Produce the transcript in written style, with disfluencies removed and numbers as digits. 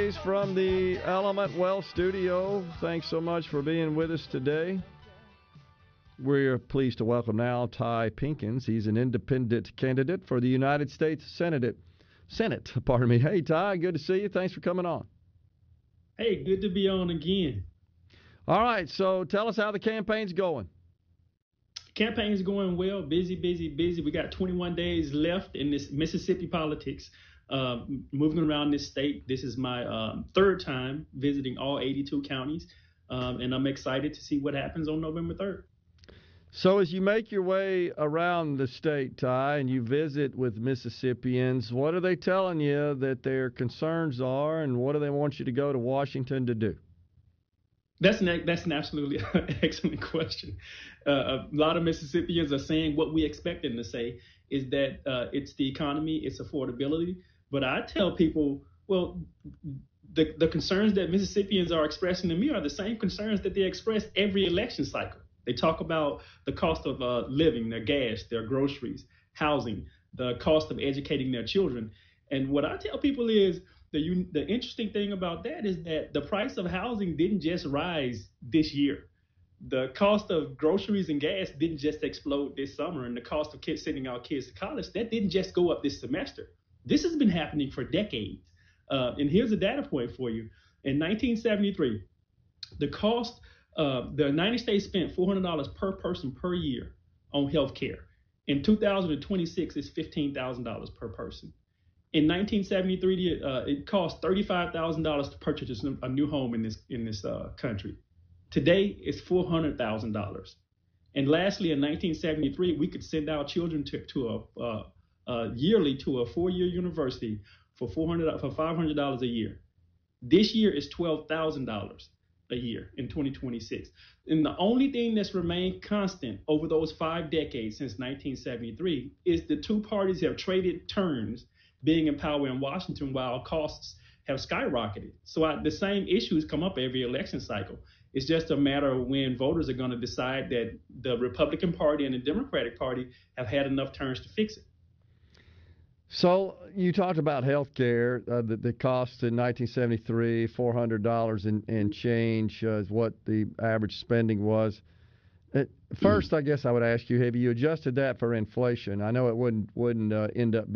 Wednesdays from the Element Wealth Studio. Thanks so much for being with us today. We're pleased to welcome now Ty Pinkins. He's an independent candidate for the United States Senate. Hey, Ty, good to see you. Thanks for coming on. Hey, good to be on again. All right, so tell us how the campaign's going. Campaign is going well, busy. We got 21 days left in this Mississippi politics. Moving around this state. This is my third time visiting all 82 counties, and I'm excited to see what happens on November 3rd. So as you make your way around the state, Ty, and you visit with Mississippians, what are they telling you that their concerns are, and what do they want you to go to Washington to do? That's an absolutely excellent question. A lot of Mississippians are saying what we expect them to say is that it's the economy, it's affordability. But I tell people, well, the concerns that Mississippians are expressing to me are the same concerns that they express every election cycle. They talk about the cost of living, their gas, their groceries, housing, the cost of educating their children. And what I tell people is, the interesting thing about that is that the price of housing didn't just rise this year. The cost of groceries and gas didn't just explode this summer, and the cost of sending our kids to college, that didn't just go up this semester. This has been happening for decades. And here's a data point for you. In 1973, the cost, the United States spent $400 per person per year on health care. In 2026, it's $15,000 per person. In 1973, it cost $35,000 to purchase a new home in this country. Today, it's $400,000. And lastly, in 1973, we could send our children yearly to a 4-year university for $500 a year. This year is $12,000 a year in 2026. And the only thing that's remained constant over those 5 decades since 1973 is the two parties have traded turns being in power in Washington while costs have skyrocketed. So the same issues come up every election cycle. It's just a matter of when voters are going to decide that the Republican Party and the Democratic Party have had enough turns to fix it. So you talked about health care. The cost in 1973, $400 and change is what the average spending was. First, I guess I would ask you, have you adjusted that for inflation? I know it wouldn't end up